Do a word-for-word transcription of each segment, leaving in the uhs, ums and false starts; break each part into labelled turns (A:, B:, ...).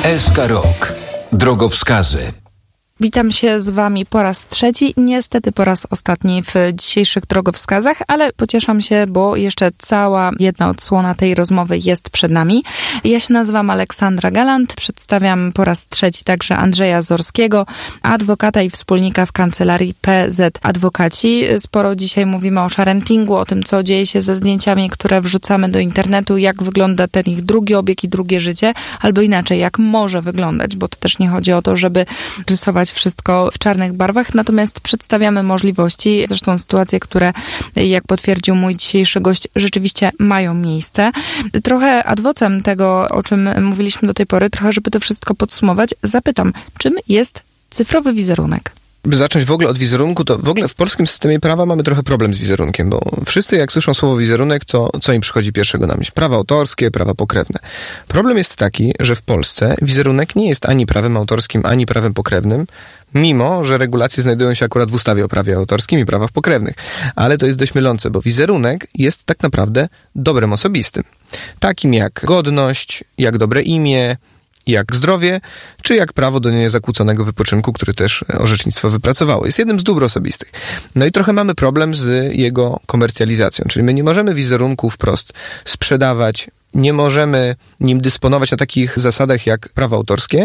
A: S K Rok. Drogowskazy.
B: Witam się z Wami po raz trzeci, niestety po raz ostatni w dzisiejszych drogowskazach, ale pocieszam się, bo jeszcze cała jedna odsłona tej rozmowy jest przed nami. Ja się nazywam Aleksandra Galant, przedstawiam po raz trzeci także Andrzeja Zorskiego, adwokata i wspólnika w kancelarii P Z Adwokaci. Sporo dzisiaj mówimy o sharentingu, o tym, co dzieje się ze zdjęciami, które wrzucamy do internetu, jak wygląda ten ich drugi obieg i drugie życie, albo inaczej, jak może wyglądać, bo to też nie chodzi o to, żeby rysować wszystko w czarnych barwach, natomiast przedstawiamy możliwości, zresztą sytuacje, które, jak potwierdził mój dzisiejszy gość, rzeczywiście mają miejsce. Trochę adwocem tego, o czym mówiliśmy do tej pory, trochę, żeby to wszystko podsumować, zapytam, czym jest cyfrowy wizerunek?
C: By zacząć w ogóle od wizerunku, to w ogóle w polskim systemie prawa mamy trochę problem z wizerunkiem, bo wszyscy jak słyszą słowo wizerunek, to co im przychodzi pierwszego na myśl? Prawa autorskie, prawa pokrewne. Problem jest taki, że w Polsce wizerunek nie jest ani prawem autorskim, ani prawem pokrewnym, mimo że regulacje znajdują się akurat w ustawie o prawie autorskim i prawach pokrewnych. Ale to jest dość mylące, bo wizerunek jest tak naprawdę dobrem osobistym. Takim jak godność, jak dobre imię, jak zdrowie, czy jak prawo do niezakłóconego wypoczynku, który też orzecznictwo wypracowało. Jest jednym z dóbr osobistych. No i trochę mamy problem z jego komercjalizacją, czyli my nie możemy wizerunku wprost sprzedawać, nie możemy nim dysponować na takich zasadach jak prawa autorskie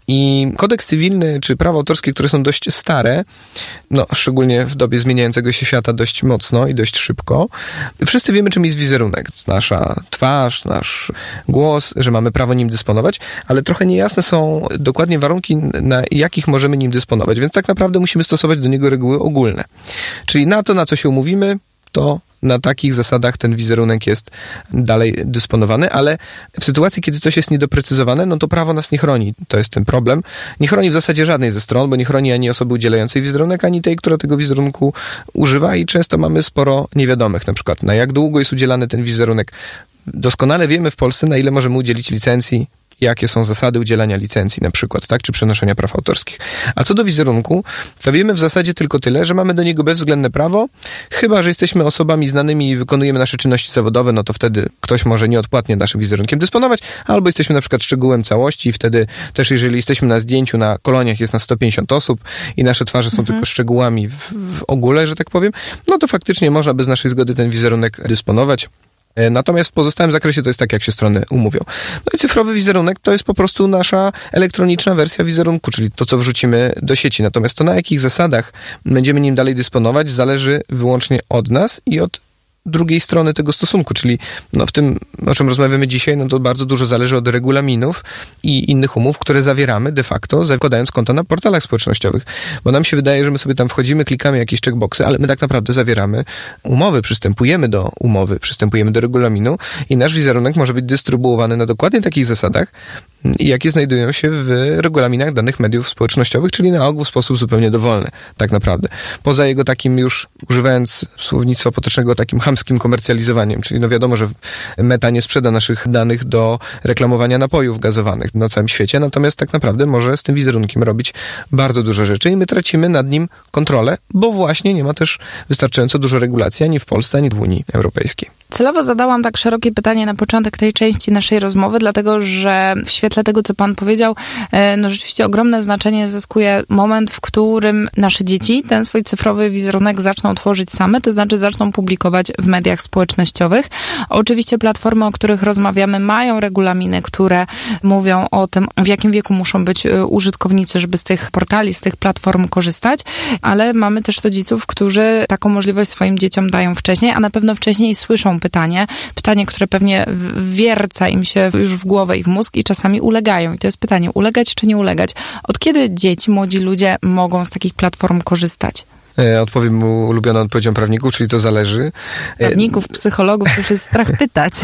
C: i kodeks cywilny czy prawa autorskie, które są dość stare, no szczególnie w dobie zmieniającego się świata dość mocno i dość szybko, wszyscy wiemy, czym jest wizerunek. Nasza twarz, nasz głos, że mamy prawo nim dysponować, ale trochę niejasne są dokładnie warunki, na jakich możemy nim dysponować, więc tak naprawdę musimy stosować do niego reguły ogólne. Czyli na to, na co się umówimy, to na takich zasadach ten wizerunek jest dalej dysponowany, ale w sytuacji, kiedy coś jest niedoprecyzowane, no to prawo nas nie chroni. To jest ten problem. Nie chroni w zasadzie żadnej ze stron, bo nie chroni ani osoby udzielającej wizerunek, ani tej, która tego wizerunku używa i często mamy sporo niewiadomych, na przykład na jak długo jest udzielany ten wizerunek. Doskonale wiemy w Polsce, na ile możemy udzielić licencji, jakie są zasady udzielania licencji na przykład, tak, czy przenoszenia praw autorskich. A co do wizerunku, to wiemy w zasadzie tylko tyle, że mamy do niego bezwzględne prawo, chyba że jesteśmy osobami znanymi i wykonujemy nasze czynności zawodowe, no to wtedy ktoś może nieodpłatnie naszym wizerunkiem dysponować, albo jesteśmy na przykład szczegółem całości i wtedy też jeżeli jesteśmy na zdjęciu na koloniach, jest nas sto pięćdziesiąt osób i nasze twarze są mhm. tylko szczegółami w, w ogóle, że tak powiem, no to faktycznie można bez naszej zgody ten wizerunek dysponować. Natomiast w pozostałym zakresie to jest tak, jak się strony umówią. No i cyfrowy wizerunek to jest po prostu nasza elektroniczna wersja wizerunku, czyli to, co wrzucimy do sieci. Natomiast to, na jakich zasadach będziemy nim dalej dysponować, zależy wyłącznie od nas i od drugiej strony tego stosunku, czyli no w tym, o czym rozmawiamy dzisiaj, no to bardzo dużo zależy od regulaminów i innych umów, które zawieramy de facto, zakładając konta na portalach społecznościowych. Bo nam się wydaje, że my sobie tam wchodzimy, klikamy jakieś checkboxy, ale my tak naprawdę zawieramy umowy, przystępujemy do umowy, przystępujemy do regulaminu i nasz wizerunek może być dystrybuowany na dokładnie takich zasadach, jakie znajdują się w regulaminach danych mediów społecznościowych, czyli na ogół w sposób zupełnie dowolny, tak naprawdę. Poza jego takim już, używając słownictwa potocznego, takim chamskim komercjalizowaniem, czyli no wiadomo, że Meta nie sprzeda naszych danych do reklamowania napojów gazowanych na całym świecie, natomiast tak naprawdę może z tym wizerunkiem robić bardzo dużo rzeczy i my tracimy nad nim kontrolę, bo właśnie nie ma też wystarczająco dużo regulacji ani w Polsce, ani w Unii Europejskiej.
B: Celowo zadałam tak szerokie pytanie na początek tej części naszej rozmowy, dlatego że w świetle tego, co pan powiedział, no rzeczywiście ogromne znaczenie zyskuje moment, w którym nasze dzieci ten swój cyfrowy wizerunek zaczną tworzyć same, to znaczy zaczną publikować w mediach społecznościowych. Oczywiście platformy, o których rozmawiamy, mają regulaminy, które mówią o tym, w jakim wieku muszą być użytkownicy, żeby z tych portali, z tych platform korzystać, ale mamy też rodziców, którzy taką możliwość swoim dzieciom dają wcześniej, a na pewno wcześniej słyszą pytanie, pytanie, które pewnie wierca im się już w głowę i w mózg i czasami ulegają. I to jest pytanie, ulegać czy nie ulegać? Od kiedy dzieci, młodzi ludzie mogą z takich platform korzystać?
C: Odpowiem mu ulubioną odpowiedzią prawników, czyli to zależy.
B: Prawników, psychologów, to już jest strach pytać.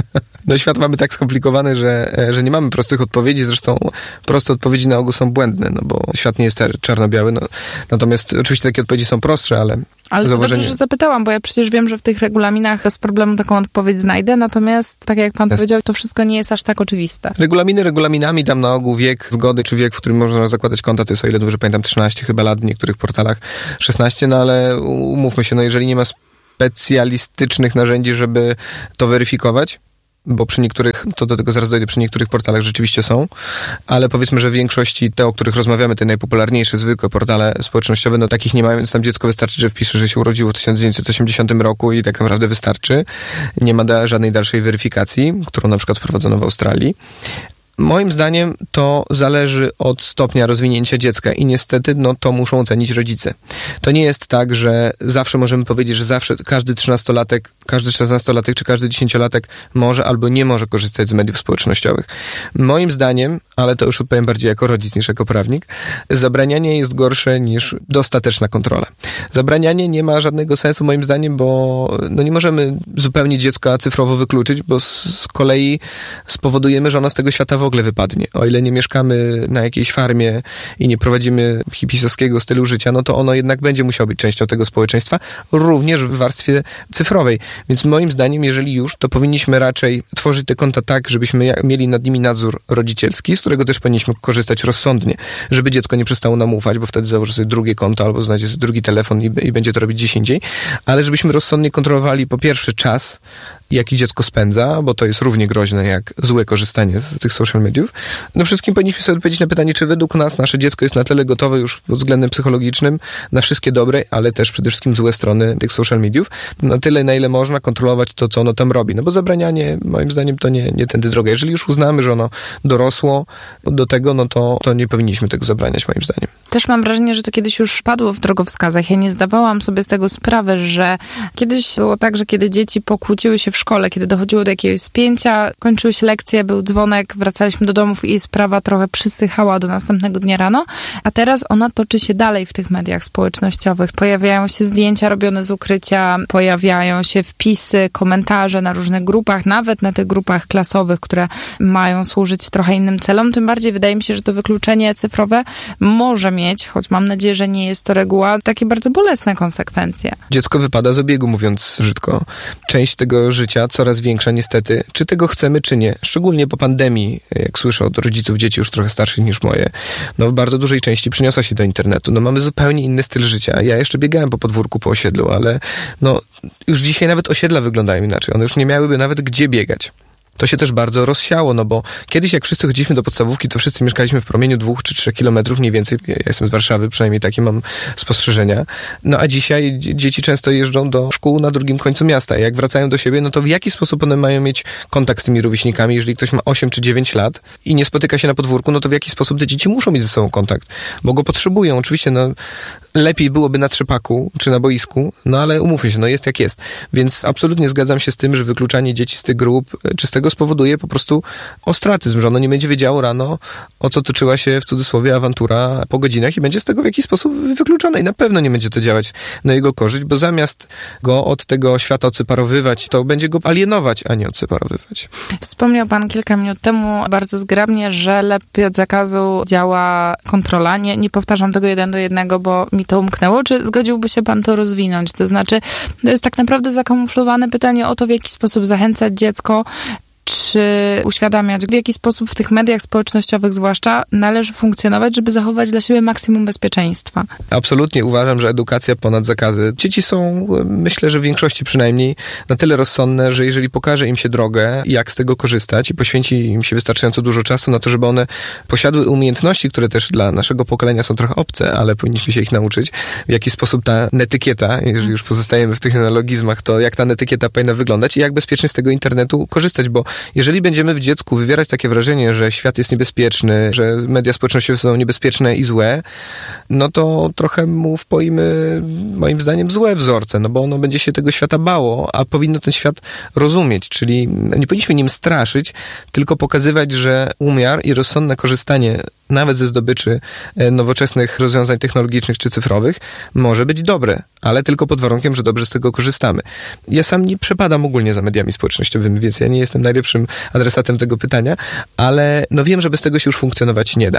C: No świat mamy tak skomplikowany, że, że nie mamy prostych odpowiedzi, zresztą proste odpowiedzi na ogół są błędne, no bo świat nie jest czarno-biały, no, natomiast oczywiście takie odpowiedzi są prostsze, ale
B: Ale
C: zauważenie...
B: to dobrze, że zapytałam, bo ja przecież wiem, że w tych regulaminach bez problemu taką odpowiedź znajdę, natomiast tak jak pan jest. powiedział, to wszystko nie jest aż tak oczywiste.
C: Regulaminy regulaminami, tam na ogół wiek zgody, czy wiek, w którym można zakładać konta, to jest, o ile dobrze pamiętam, trzynaście chyba lat, w niektórych portalach szesnaście, no ale umówmy się, no jeżeli nie ma specjalistycznych narzędzi, żeby to weryfikować, bo przy niektórych, to do tego zaraz dojdę, przy niektórych portalach rzeczywiście są, ale powiedzmy, że w większości te, o których rozmawiamy, te najpopularniejsze, zwykłe portale społecznościowe, no takich nie mają, więc tam dziecko wystarczy, że wpisze, że się urodziło w tysiąc dziewięćset osiemdziesiątym roku i tak naprawdę wystarczy. Nie ma da, żadnej dalszej weryfikacji, którą na przykład wprowadzono w Australii. Moim zdaniem to zależy od stopnia rozwinięcia dziecka i niestety no, to muszą ocenić rodzice. To nie jest tak, że zawsze możemy powiedzieć, że zawsze każdy trzynastolatek, każdy szesnastolatek czy każdy dziesięciolatek może albo nie może korzystać z mediów społecznościowych. Moim zdaniem, ale to już odpowiem bardziej jako rodzic niż jako prawnik, zabranianie jest gorsze niż dostateczna kontrola. Zabranianie nie ma żadnego sensu moim zdaniem, bo no, nie możemy zupełnie dziecka cyfrowo wykluczyć, bo z, z kolei spowodujemy, że ono z tego świata w ogóle wypadnie. O ile nie mieszkamy na jakiejś farmie i nie prowadzimy hipisowskiego stylu życia, no to ono jednak będzie musiało być częścią tego społeczeństwa, również w warstwie cyfrowej. Więc moim zdaniem, jeżeli już, to powinniśmy raczej tworzyć te konta tak, żebyśmy mieli nad nimi nadzór rodzicielski, z którego też powinniśmy korzystać rozsądnie, żeby dziecko nie przestało nam ufać, bo wtedy założy sobie drugie konto albo znajdzie sobie drugi telefon i, i będzie to robić gdzieś indziej, ale żebyśmy rozsądnie kontrolowali po pierwsze czas, jaki dziecko spędza, bo to jest równie groźne jak złe korzystanie z tych social mediów. No wszystkim powinniśmy sobie odpowiedzieć na pytanie, czy według nas nasze dziecko jest na tyle gotowe już pod względem psychologicznym na wszystkie dobre, ale też przede wszystkim złe strony tych social mediów, na tyle, na ile można kontrolować to, co ono tam robi. No bo zabranianie, moim zdaniem, to nie, nie tędy droga. Jeżeli już uznamy, że ono dorosło do tego, no to, to nie powinniśmy tego zabraniać, moim zdaniem.
B: Też mam wrażenie, że to kiedyś już padło w drogowskazach. Ja nie zdawałam sobie z tego sprawy, że kiedyś było tak, że kiedy dzieci pokłóciły się w szkole, kiedy dochodziło do jakiegoś spięcia, kończyły się lekcje, był dzwonek, wracaliśmy do domów i sprawa trochę przysychała do następnego dnia rano, a teraz ona toczy się dalej w tych mediach społecznościowych. Pojawiają się zdjęcia robione z ukrycia, pojawiają się wpisy, komentarze na różnych grupach, nawet na tych grupach klasowych, które mają służyć trochę innym celom. Tym bardziej wydaje mi się, że to wykluczenie cyfrowe może mieć, choć mam nadzieję, że nie jest to reguła, takie bardzo bolesne konsekwencje.
C: Dziecko wypada z obiegu, mówiąc brzydko. Część tego życia coraz większa niestety, czy tego chcemy, czy nie. Szczególnie po pandemii, jak słyszę od rodziców dzieci już trochę starszych niż moje, no w bardzo dużej części przeniosła się do internetu. No mamy zupełnie inny styl życia. Ja jeszcze biegałem po podwórku, po osiedlu, ale no już dzisiaj nawet osiedla wyglądają inaczej. One już nie miałyby nawet gdzie biegać. To się też bardzo rozsiało, no bo kiedyś jak wszyscy chodziliśmy do podstawówki, to wszyscy mieszkaliśmy w promieniu dwóch czy trzech kilometrów mniej więcej. Ja jestem z Warszawy, przynajmniej takie mam spostrzeżenia. No a dzisiaj dzieci często jeżdżą do szkół na drugim końcu miasta. Jak wracają do siebie, no to w jaki sposób one mają mieć kontakt z tymi rówieśnikami? Jeżeli ktoś ma osiem czy dziewięć lat i nie spotyka się na podwórku, no to w jaki sposób te dzieci muszą mieć ze sobą kontakt? Bo go potrzebują. Oczywiście, no lepiej byłoby na trzepaku czy na boisku, no ale umówmy się, no jest jak jest. Więc absolutnie zgadzam się z tym, że wykluczanie dzieci z tych grup, czy z tego spowoduje po prostu ostracyzm, że ono nie będzie wiedziało rano, o co toczyła się w cudzysłowie awantura po godzinach i będzie z tego w jakiś sposób wykluczone i na pewno nie będzie to działać na jego korzyść, bo zamiast go od tego świata odseparowywać, to będzie go alienować, a nie odseparowywać.
B: Wspomniał pan kilka minut temu bardzo zgrabnie, że lepiej od zakazu działa kontrola. Nie, nie powtarzam tego jeden do jednego, bo mi to umknęło. Czy zgodziłby się pan to rozwinąć? To znaczy, to jest tak naprawdę zakamuflowane pytanie o to, w jaki sposób zachęcać dziecko, czy uświadamiać, w jaki sposób w tych mediach społecznościowych zwłaszcza należy funkcjonować, żeby zachować dla siebie maksimum bezpieczeństwa.
C: Absolutnie uważam, że edukacja ponad zakazy. Dzieci są, myślę, że w większości przynajmniej, na tyle rozsądne, że jeżeli pokaże im się drogę, jak z tego korzystać i poświęci im się wystarczająco dużo czasu na to, żeby one posiadły umiejętności, które też dla naszego pokolenia są trochę obce, ale powinniśmy się ich nauczyć, w jaki sposób ta netykieta, jeżeli już pozostajemy w tych analogizmach, to jak ta netykieta powinna wyglądać i jak bezpiecznie z tego internetu korzystać, bo jeżeli będziemy w dziecku wywierać takie wrażenie, że świat jest niebezpieczny, że media społecznościowe są niebezpieczne i złe, no to trochę mu wpoimy, moim zdaniem, złe wzorce, no bo ono będzie się tego świata bało, a powinno ten świat rozumieć, czyli nie powinniśmy nim straszyć, tylko pokazywać, że umiar i rozsądne korzystanie nawet ze zdobyczy nowoczesnych rozwiązań technologicznych czy cyfrowych może być dobre, ale tylko pod warunkiem, że dobrze z tego korzystamy. Ja sam nie przepadam ogólnie za mediami społecznościowymi, więc ja nie jestem najlepszym adresatem tego pytania, ale no wiem, że bez tego się już funkcjonować nie da.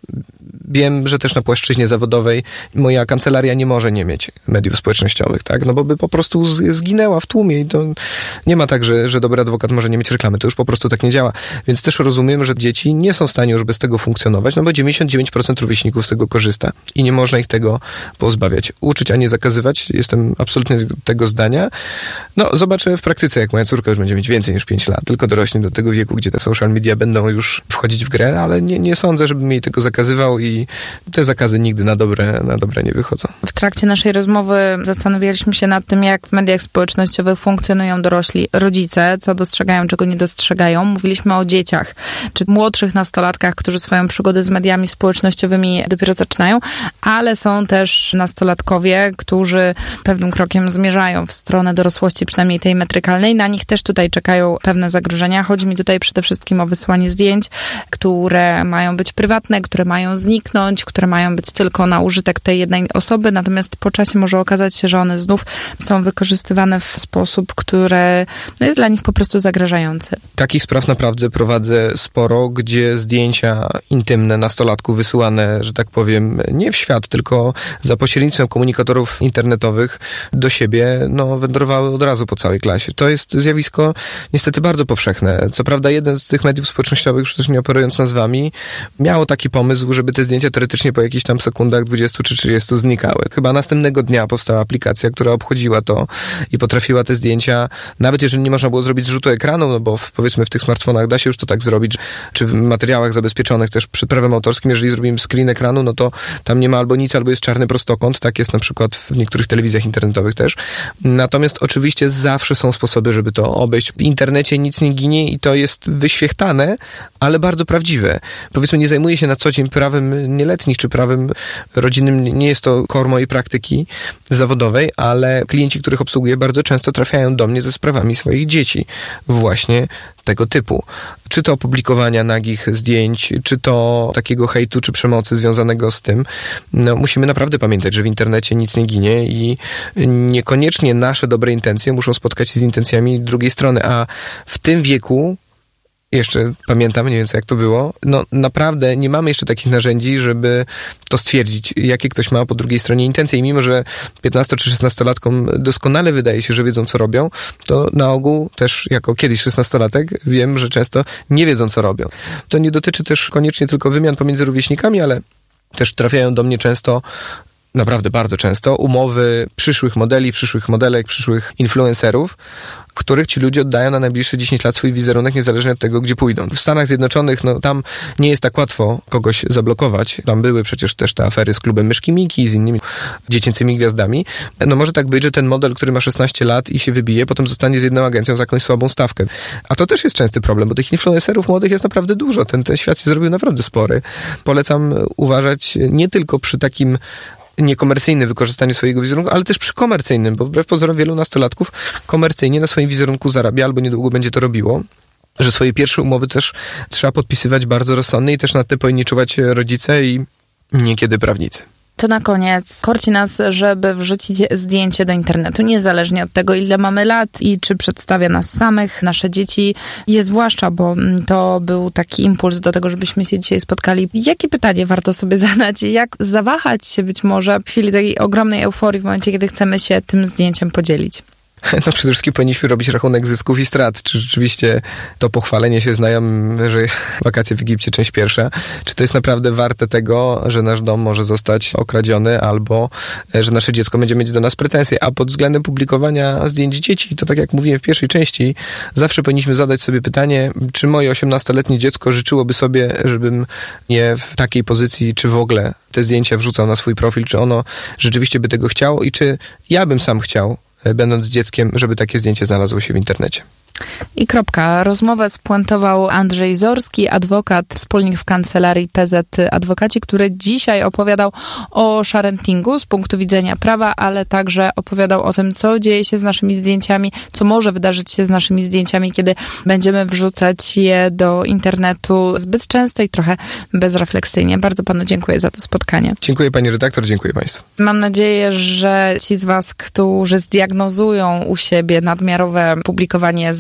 C: wiem, że też na płaszczyźnie zawodowej moja kancelaria nie może nie mieć mediów społecznościowych, tak? No bo by po prostu zginęła w tłumie i to nie ma tak, że, że dobry adwokat może nie mieć reklamy. To już po prostu tak nie działa. Więc też rozumiem, że dzieci nie są w stanie już bez tego funkcjonować, no bo dziewięćdziesiąt dziewięć procent rówieśników z tego korzysta i nie można ich tego pozbawiać. Uczyć, a nie zakazywać. Jestem absolutnie tego zdania. No, zobaczę w praktyce, jak moja córka już będzie mieć więcej niż pięć lat, tylko dorośnie do tego wieku, gdzie te social media będą już wchodzić w grę, ale nie, nie sądzę, żebym jej tego zakazywał i te zakazy nigdy na dobre, na dobre nie wychodzą.
B: W trakcie naszej rozmowy zastanawialiśmy się nad tym, jak w mediach społecznościowych funkcjonują dorośli rodzice, co dostrzegają, czego nie dostrzegają. Mówiliśmy o dzieciach, czy młodszych nastolatkach, którzy swoją przygodę z mediami społecznościowymi dopiero zaczynają, ale są też nastolatkowie, którzy pewnym krokiem zmierzają w stronę dorosłości, przynajmniej tej metrykalnej. Na nich też tutaj czekają pewne zagrożenia. Chodzi mi tutaj przede wszystkim o wysłanie zdjęć, które mają być prywatne, które mają zniknąć, które mają być tylko na użytek tej jednej osoby, natomiast po czasie może okazać się, że one znów są wykorzystywane w sposób, który no, jest dla nich po prostu zagrażający.
C: Takich spraw naprawdę prowadzę sporo, gdzie zdjęcia intymne nastolatków wysyłane, że tak powiem, nie w świat, tylko za pośrednictwem komunikatorów internetowych do siebie, no, wędrowały od razu po całej klasie. To jest zjawisko niestety bardzo powszechne. Co prawda jeden z tych mediów społecznościowych, już też nie operując nazwami, miało taki pomysł, żeby te zdjęcia teoretycznie po jakichś tam sekundach dwudziestu czy trzydziestu znikały. Chyba następnego dnia powstała aplikacja, która obchodziła to i potrafiła te zdjęcia, nawet jeżeli nie można było zrobić zrzutu ekranu, no bo w, powiedzmy w tych smartfonach da się już to tak zrobić, czy w materiałach zabezpieczonych też przed prawem autorskim, jeżeli zrobimy screen ekranu, no to tam nie ma albo nic, albo jest czarny prostokąt, tak jest na przykład w niektórych telewizjach internetowych też. Natomiast oczywiście zawsze są sposoby, żeby to obejść. W internecie nic nie ginie i to jest wyświechtane, ale bardzo prawdziwe. Powiedzmy, nie zajmuję się na co dzień prawem nieletnich, czy prawem rodzinnym, nie jest to core mojej praktyki zawodowej, ale klienci, których obsługuję, bardzo często trafiają do mnie ze sprawami swoich dzieci. Właśnie tego typu. Czy to opublikowania nagich zdjęć, czy to takiego hejtu, czy przemocy związanego z tym. No, musimy naprawdę pamiętać, że w internecie nic nie ginie i niekoniecznie nasze dobre intencje muszą spotkać się z intencjami drugiej strony, a w tym wieku jeszcze pamiętam, nie wiem jak to było, no naprawdę nie mamy jeszcze takich narzędzi, żeby to stwierdzić, jakie ktoś ma po drugiej stronie intencje i mimo, że piętnasto czy szesnastolatkom doskonale wydaje się, że wiedzą co robią, to na ogół też jako kiedyś szesnastolatek wiem, że często nie wiedzą co robią. To nie dotyczy też koniecznie tylko wymian pomiędzy rówieśnikami, ale też trafiają do mnie często, naprawdę bardzo często, umowy przyszłych modeli, przyszłych modelek, przyszłych influencerów, których ci ludzie oddają na najbliższe dziesięć lat swój wizerunek, niezależnie od tego, gdzie pójdą. W Stanach Zjednoczonych, no tam nie jest tak łatwo kogoś zablokować. Tam były przecież też te afery z klubem Myszki Miki i z innymi dziecięcymi gwiazdami. No może tak być, że ten model, który ma szesnaście lat i się wybije, potem zostanie z jedną agencją za jakąś słabą stawkę. A to też jest częsty problem, bo tych influencerów młodych jest naprawdę dużo. Ten, ten świat się zrobił naprawdę spory. Polecam uważać nie tylko przy takim niekomercyjnym wykorzystaniu swojego wizerunku, ale też przy komercyjnym, bo wbrew pozorom wielu nastolatków komercyjnie na swoim wizerunku zarabia albo niedługo będzie to robiło, że swoje pierwsze umowy też trzeba podpisywać bardzo rozsądnie i też na tym powinni czuwać rodzice i niekiedy prawnicy.
B: To na koniec korci nas, żeby wrzucić zdjęcie do internetu, niezależnie od tego, ile mamy lat i czy przedstawia nas samych, nasze dzieci. Je zwłaszcza, bo to był taki impuls do tego, żebyśmy się dzisiaj spotkali. Jakie pytanie warto sobie zadać? Jak zawahać się być może w chwili tej ogromnej euforii, w momencie, kiedy chcemy się tym zdjęciem podzielić?
C: No przede wszystkim powinniśmy robić rachunek zysków i strat. Czy rzeczywiście to pochwalenie się znajomym, że wakacje w Egipcie, część pierwsza, czy to jest naprawdę warte tego, że nasz dom może zostać okradziony albo że nasze dziecko będzie mieć do nas pretensje. A pod względem publikowania zdjęć dzieci, to tak jak mówiłem w pierwszej części, zawsze powinniśmy zadać sobie pytanie, czy moje osiemnastoletnie dziecko życzyłoby sobie, żebym je w takiej pozycji, czy w ogóle te zdjęcia wrzucał na swój profil, czy ono rzeczywiście by tego chciało i czy ja bym sam chciał, będąc dzieckiem, żeby takie zdjęcie znalazło się w internecie.
B: I kropka. Rozmowę spuentował Andrzej Zorski, adwokat, wspólnik w kancelarii P Z Adwokaci, który dzisiaj opowiadał o sharentingu z punktu widzenia prawa, ale także opowiadał o tym, co dzieje się z naszymi zdjęciami, co może wydarzyć się z naszymi zdjęciami, kiedy będziemy wrzucać je do internetu zbyt często i trochę bezrefleksyjnie. Bardzo panu dziękuję za to spotkanie.
C: Dziękuję pani redaktor, dziękuję państwu.
B: Mam nadzieję, że ci z was, którzy zdiagnozują u siebie nadmiarowe publikowanie zdjęć,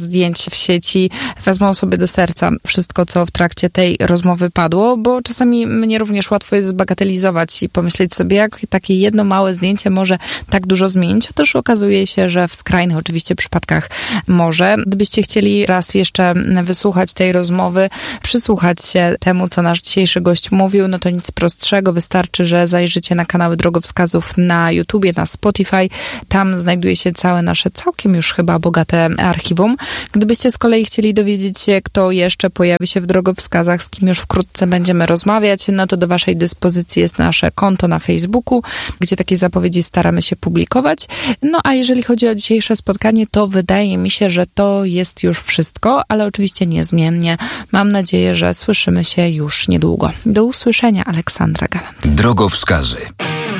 B: zdjęć w sieci, wezmą sobie do serca wszystko, co w trakcie tej rozmowy padło, bo czasami mnie również łatwo jest zbagatelizować i pomyśleć sobie, jak takie jedno małe zdjęcie może tak dużo zmienić. Otóż okazuje się, że w skrajnych oczywiście przypadkach może. Gdybyście chcieli raz jeszcze wysłuchać tej rozmowy, przysłuchać się temu, co nasz dzisiejszy gość mówił, no to nic prostszego. Wystarczy, że zajrzycie na kanały Drogowskazów na YouTubie, na Spotify. Tam znajduje się całe nasze całkiem już chyba bogate archiwum. Gdybyście z kolei chcieli dowiedzieć się, kto jeszcze pojawi się w Drogowskazach, z kim już wkrótce będziemy rozmawiać, no to do waszej dyspozycji jest nasze konto na Facebooku, gdzie takie zapowiedzi staramy się publikować. No a jeżeli chodzi o dzisiejsze spotkanie, to wydaje mi się, że to jest już wszystko, ale oczywiście niezmiennie. Mam nadzieję, że słyszymy się już niedługo. Do usłyszenia, Aleksandra Galant.
A: Drogowskazy.